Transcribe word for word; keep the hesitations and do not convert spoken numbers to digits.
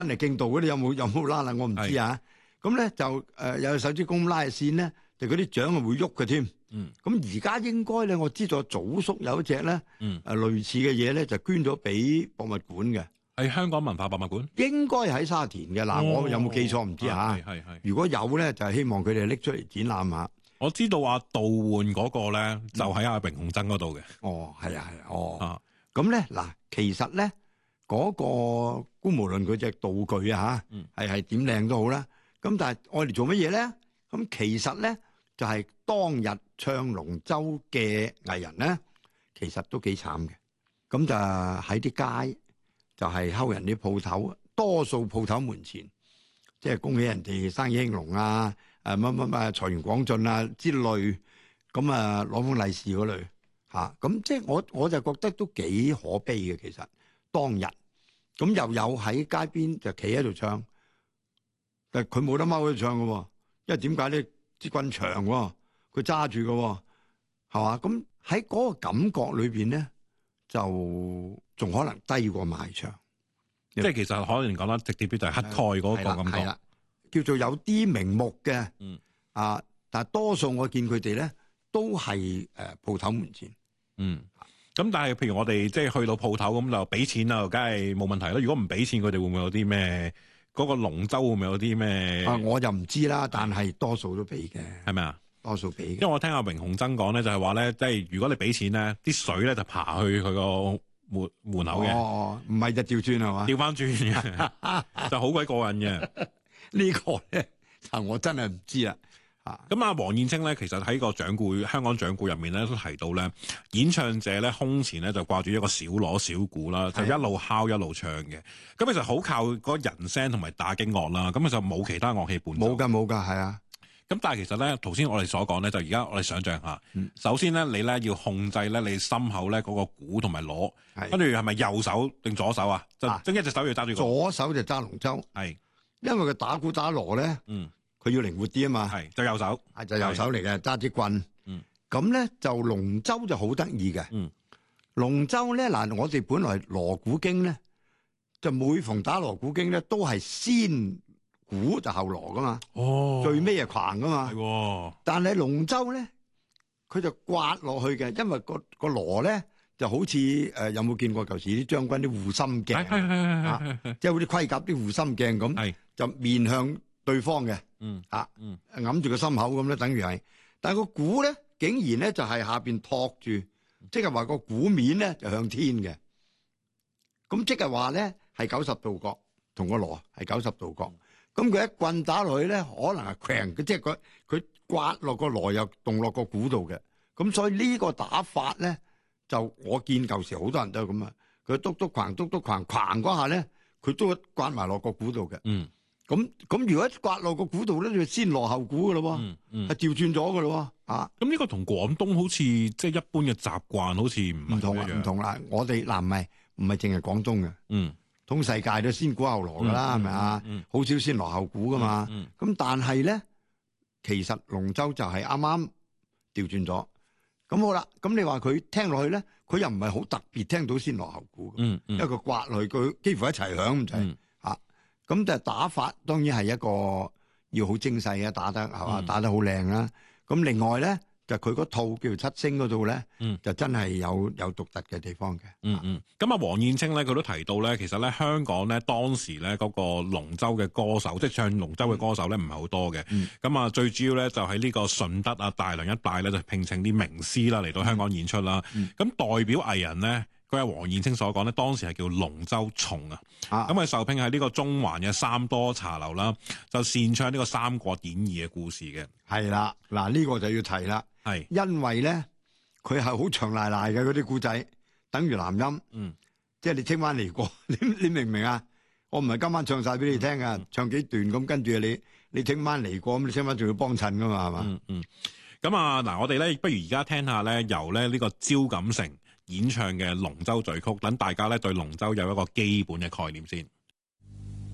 真係競渡嗰啲有冇有冇拉啦？我唔知啊。咁咧就誒、呃、有手指公拉線咧，就嗰啲槳係會喐嘅添。嗯，咁而家應該咧，我知道祖叔有一隻咧，嗯，誒類似嘅嘢咧，就捐咗俾博物館嘅， 係香港文化博物館， 應該喺沙田嘅。嗱、哦，我有冇記錯唔知嚇。係係係。如果有咧，就係希望佢哋拎出嚟展覽下。 我知道啊，杜煥嗰個咧就喺阿榮鴻曾嗰度嘅。 哦，係啊係啊，哦。啊，咁咧嗱，其實咧嗰、那個姑無論佢隻道具啊嚇，係係點靚都好啦。咁但係我哋做乜嘢咧？咁其實咧。就係當日唱龍舟嘅藝人咧，其實都幾慘嘅。咁就喺啲街，就係睺人啲鋪頭，多數鋪頭門前，即係恭喜人哋生意興隆啊，誒乜乜乜財源廣進啊之類，咁啊攞封利是嗰類嚇。咁即係我我就覺得都幾可悲嘅。其實當日咁又有喺街邊就企喺度唱，但係佢冇得踎喺度唱嘅喎，因為點解咧？支棍長喎，佢揸住嘅，係嘛？咁喺嗰個感覺裏邊咧，就仲可能低過賣場。 即係其實可能講得直接啲就係乞丐嗰個感覺， 叫做有啲名目嘅。嗯啊，但係多數我見佢哋咧都係誒鋪頭門前。 嗯，咁但係譬如我哋即係去到鋪頭咁就俾錢啦，梗係冇問題啦。如果唔俾錢，佢哋會唔會有啲咩？嗰、那個龍舟會唔會有啲咩？ 啊，我就唔知啦，但係多數都俾嘅， 係咪啊？ 多數俾。 因為我聽阿榮鴻曾講咧，就係話咧，即係如果你俾錢咧，啲水咧就爬去佢個門門口嘅。 哦，唔係就調轉係嘛？ 調翻轉嘅，就好鬼過癮嘅。 呢個咧，我真係唔知啦。 咁啊，黃燕青咧，其實喺個掌故香港掌故入面咧，都提到咧，演唱者咧胸前咧就掛住一個小鑼小鼓啦，就一路敲一路唱嘅。咁其實好靠嗰人聲同埋打擊樂啦，咁其實冇其他樂器伴奏。 冇噶冇噶，係啊。 咁但係其實咧，頭先我哋所講咧，就而家我哋想象下，嗯、首先咧，你咧要控制咧你心口咧嗰個鼓同埋鑼，跟住係咪右手定左手啊？就即一隻手要揸住、那個。左手就揸龍舟， 係， 因為佢打鼓打鑼咧，嗯。佢要靈活啲啊嘛， 係就右手， 係就右手嚟嘅，揸支棍。嗯，咁咧就龍舟就好得意嘅。嗯，龍舟咧嗱，我哋本來鑼鼓經咧，就每逢打鑼鼓經咧，都係先鼓就後鑼噶嘛。哦，最尾係狂噶嘛。係、哦，但係龍舟咧，佢就刮落去嘅，因為個個鑼咧就好似誒、呃，有冇見過舊時啲將軍啲護心鏡？係係係係，即係好似盔甲啲護心鏡咁，係就面向對方嘅。嗯啊，嗯，揞住個心口咁咧，等於係，但係個鼓咧，竟然咧就係下邊托住，即係話個鼓面咧就向天嘅，咁即係話咧係九十度角，同個鑼係九十度角，咁佢一棍打落去咧，可能係強嘅，即係佢佢刮落個鑼又動落個鼓度嘅，咁所以呢個打法咧，就我見舊時好多人都係咁啊，佢篤篤狂篤篤狂狂嗰下咧，佢都刮埋落個鼓度嘅，嗯。咁咁如果刮落個鼓度咧，就先鑼後鼓噶咯，係調轉咗噶咯，啊！ 咁呢個同廣東好似即係一般嘅習慣，好似唔唔同啊，唔同啦。我哋嗱唔係唔係淨係廣東嘅，嗯，通世界都先鼓後鑼噶啦，係咪啊？好少先鑼後鼓噶嘛。咁、嗯嗯、但係咧，其實龍舟就係啱啱調轉咗。咁好啦，咁你話佢聽落去咧，佢又唔係好特別聽到先鑼後鼓，嗯嗯、因為佢刮落去，佢幾乎一齊響咁滯。咁就打法當然係一個要好精細嘅打得係嘛、嗯，打得好靚啦。咁另外咧就佢嗰套叫做七星嗰度咧，就真係有有獨特嘅地方嘅。 嗯嗯。咁啊，黃燕青咧佢都提到咧，其實咧香港咧當時咧嗰個龍舟嘅歌手，即係唱龍舟嘅歌手咧唔係好多嘅。咁、嗯、啊，最主要咧就喺呢個順德啊、大良一帶咧就聘請啲名師啦嚟到香港演出啦。咁、嗯、代表藝人咧。佢係黃燕青所講咧，當時係叫龍舟松啊，咁佢受聘喺呢個中環嘅三多茶樓啦，就擅唱呢個《三國演義》嘅故事嘅。係啦，嗱呢個就要提啦，係因為咧佢係好長賴賴嘅嗰啲故仔，等於南音，嗯，即係你聽翻嚟過，你你明唔明啊？我唔係今晚唱晒俾你聽啊、嗯，唱幾段咁，跟住你你聽翻嚟過，咁你聽翻仲要幫襯噶嘛，係嘛？ 嗯嗯，咁啊嗱，我哋咧不如而家聽下咧，由咧呢個招錦成演唱嘅龍舟序曲，等大家咧對龍舟有一個基本嘅概念先。